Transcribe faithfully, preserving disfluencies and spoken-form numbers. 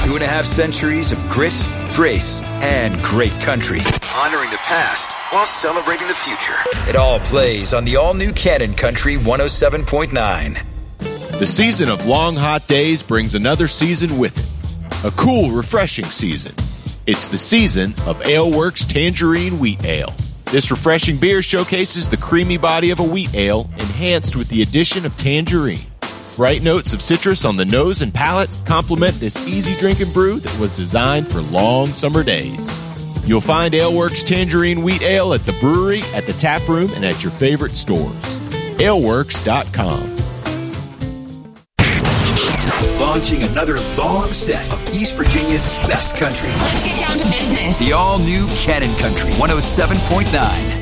Two and a half centuries of grit, grace, and great country. Honoring the past while celebrating the future. It all plays on the all-new Cannon Country one oh seven point nine. The season of long, hot days brings another season with it. A cool, refreshing season. It's the season of AleWorks Tangerine Wheat Ale. This refreshing beer showcases the creamy body of a wheat ale, enhanced with the addition of tangerine. Bright notes of citrus on the nose and palate complement this easy-drinking brew that was designed for long summer days. You'll find AleWorks Tangerine Wheat Ale at the brewery, at the tap room, and at your favorite stores. aleworks dot com. Launching another long set of East Virginia's best country. Let's get down to business. The all-new Cannon Country one oh seven point nine.